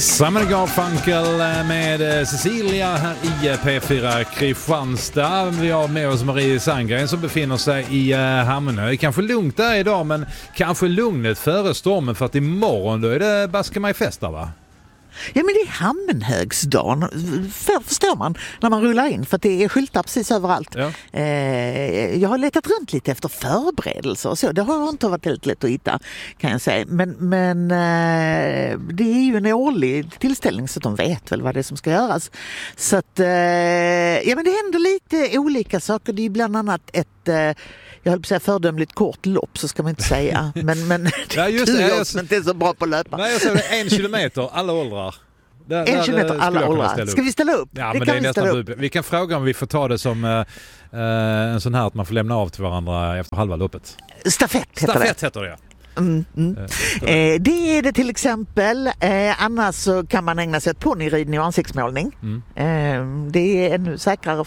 Simon Garfunkel med Cecilia här i P4 Kristianstad. Vi har med oss Marie Sandgren som befinner sig i Hammenhög. Kanske lugnt där idag, men kanske lugnet före stormen, för att imorgon då är det Baskemaj-fest där, va? Ja, men det är Hammenhögsdagen, förstår man, när man rullar in, för att det är skyltar precis överallt. Ja. Jag har letat runt lite efter förberedelser och så. Det har inte varit helt lätt att hitta, kan jag säga. Men det är ju en årlig tillställning, så de vet väl vad det är som ska göras. Så att, ja, men det händer lite olika saker. Det är bland annat ett jag höll på att säga fördömligt kort lopp, så ska man inte säga. Men ja, just det, jag som inte är så bra på att löpa. Nej, jag sa det, 1 kilometer, alla åldrar. 1 kilometer, alla åldrar. Ska vi ställa upp? Ja, men det är nästan vi kan fråga om vi får ta det som en sån här att man får lämna av till varandra efter halva loppet. Stafett heter det, ja. Det är det till exempel. Annars så kan man ägna sig åt ponnyridning och ansiktsmålning. Det är ännu säkrare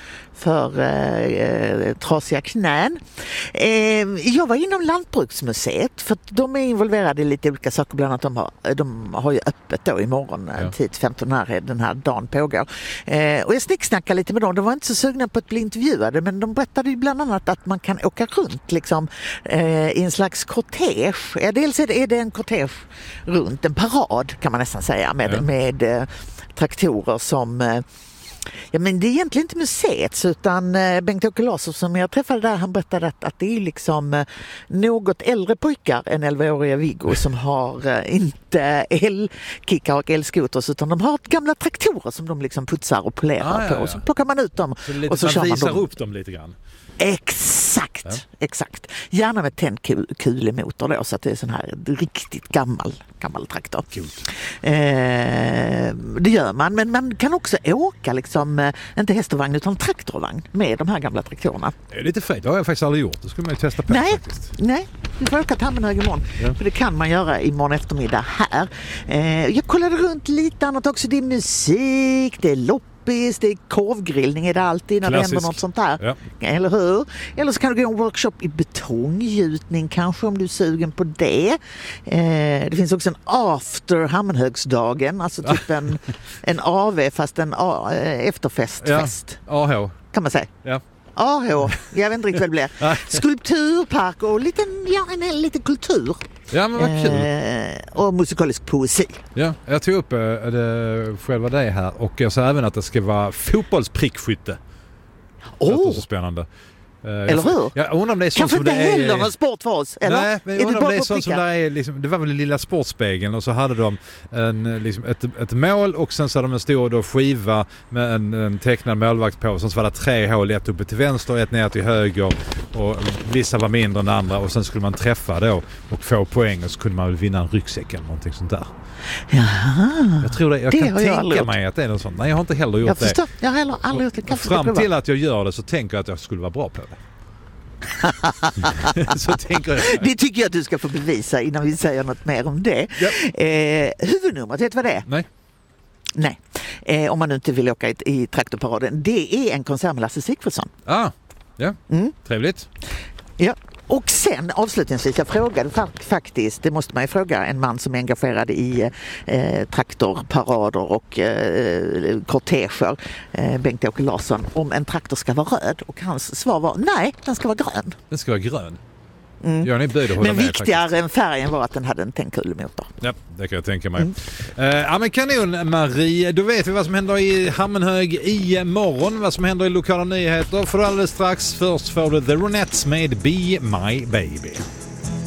för trasiga knän. Jag var inom Lantbruksmuseet, för de är involverade i lite olika saker. Bland annat de har ju öppet då imorgon 10-15 när den här dagen pågår. Och jag snicksnackade lite med dem. De var inte så sugna på att bli intervjuade, men de berättade ju bland annat att man kan åka runt liksom, i en slags kortege. Ja, dels är det en kortege runt, en parad kan man nästan säga, med traktorer som... Ja, men det är egentligen inte museet, utan Bengt-Åke Larsson som jag träffade där, han berättade att det är liksom något äldre pojkar än 11-åriga Viggo som har inte elkickar och elskoters, utan de har gamla traktorer som de liksom putsar och polerar på. Och så plockar man ut dem och så kör man visar upp dem lite grann. Exakt. Gärna med tänd kulemotor då, så att det är sån här riktigt gammal traktor. Det gör man, men man kan också åka liksom, inte hästovagn utan traktorvagn med de här gamla traktorerna. Det är lite fint, det har jag faktiskt aldrig gjort. Det skulle man ju testa på faktiskt. Nej, vi får åka till Hammenhög imorgon. För det kan man göra imorgon eftermiddag här. Jag kollade runt lite annat också. Det är musik, det är lopp. Det är korvgrillning, är det alltid när det händer något sånt där. Ja. Eller hur? Eller så kan du gå en workshop i betonggjutning kanske, om du är sugen på det. Det finns också en after Hammenhögsdagen, alltså typ en AV fast en efterfest. Ja. AH. Kan man säga. Ja. AH, jag vet inte riktigt vad det blir. Skulpturpark och lite kultur. Ja, men vad kul. Och musikalisk poesi. Ja, jag tog upp själva det här, och jag sa även att det ska vara fotbollsprickskytte. Det är så spännande. Eller hur? Jag undrar om det är sånt kanske som inte det är... heller någon sport för oss, eller? Nej, men jag undrar om det är sånt som det är liksom, det var väl den lilla Sportspegeln, och så hade de ett mål, och sen så hade de en stor skiva med en tecknad målvakt på, som så var det 3 hål, ett uppe till vänster och ett ner till höger, och vissa var mindre än andra, och sen skulle man träffa då och få poäng, och så kunde man väl vinna en ryggsäck eller någonting sånt där. Jaha. Jag tror det. Jag kan tänka mig att det är något sånt. Nej, jag har inte heller gjort det. Jag har heller aldrig gjort det. Fram till att jag gör det så tänker jag att jag skulle vara bra på det. Så tänker jag. Det tycker jag att du ska få bevisa innan vi säger något mer om det. Ja. Huvudnumret, vet du vad det är? Nej. Om man inte vill åka i traktorparaden. Det är en konsert med Lasse Sigfridsson. Trevligt. Ja. Och sen avslutningsvis, jag frågade faktiskt, det måste man ju fråga en man som är engagerad i traktorparader och korteger, Bengt-Åke Larsson, om en traktor ska vara röd, och hans svar var nej, den ska vara grön. Den ska vara grön? Men viktigare än färgen var att den hade en tändkulemotor. Ja, det kan jag tänka mig. Ja, men kanon, Marie. Då vet vi vad som händer i Hammenhög i morgon. Vad som händer i lokala nyheter. För alldeles strax. Först får du The Ronettes med Be My Baby.